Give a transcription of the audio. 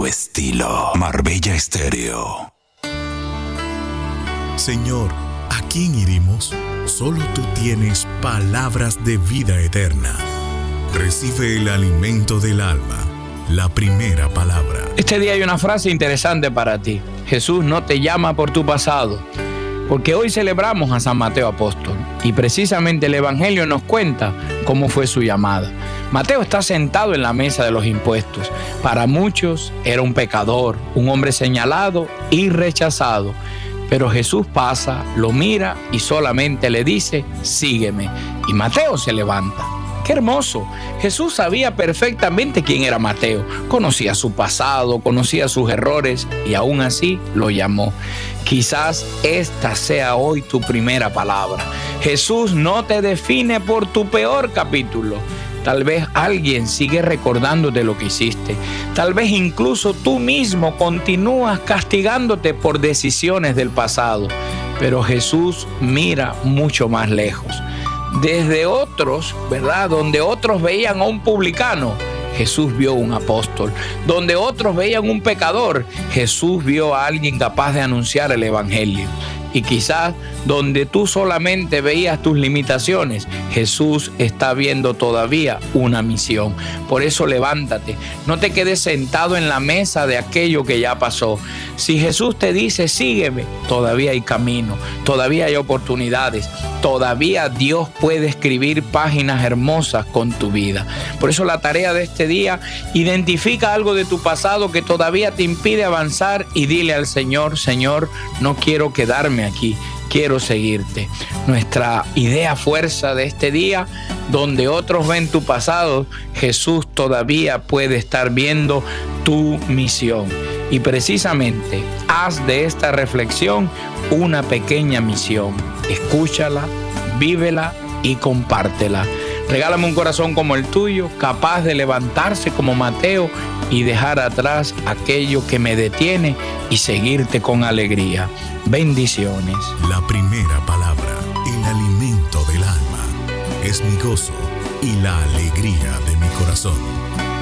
tu estilo. Marbella Estéreo. Señor, ¿a quién iremos? Solo tú tienes palabras de vida eterna. Recibe el alimento del alma, la primera palabra. Este día hay una frase interesante para ti. Jesús no te llama por tu pasado, porque hoy celebramos a San Mateo Apóstol y precisamente el Evangelio nos cuenta cómo fue su llamada. Mateo está sentado en la mesa de los impuestos. Para muchos era un pecador, un hombre señalado y rechazado. Pero Jesús pasa, lo mira y solamente le dice, sígueme. Y Mateo se levanta. ¡Qué hermoso! Jesús sabía perfectamente quién era Mateo. Conocía su pasado, conocía sus errores y aún así lo llamó. Quizás esta sea hoy tu primera palabra. Jesús no te define por tu peor capítulo. Tal vez alguien sigue recordándote lo que hiciste. Tal vez incluso tú mismo continúas castigándote por decisiones del pasado. Pero Jesús mira mucho más lejos. Desde otros, ¿verdad? Donde otros veían a un publicano, Jesús vio un apóstol. Donde otros veían un pecador, Jesús vio a alguien capaz de anunciar el Evangelio. Y quizás donde tú solamente veías tus limitaciones, Jesús está viendo todavía una misión. Por eso levántate, no te quedes sentado en la mesa de aquello que ya pasó. Si Jesús te dice sígueme, todavía hay camino, todavía hay oportunidades, todavía Dios puede escribir páginas hermosas con tu vida. Por eso la tarea de este día, identifica algo de tu pasado que todavía te impide avanzar y dile al Señor, Señor, no quiero quedarme aquí, quiero seguirte. Nuestra idea fuerza de este día, donde otros ven tu pasado, Jesús todavía puede estar viendo tu misión. Y precisamente haz de esta reflexión una pequeña misión. Escúchala, vívela y compártela. Regálame un corazón como el tuyo, capaz de levantarse como Mateo y dejar atrás aquello que me detiene y seguirte con alegría. Bendiciones. La primera palabra, el alimento del alma, es mi gozo y la alegría de mi corazón.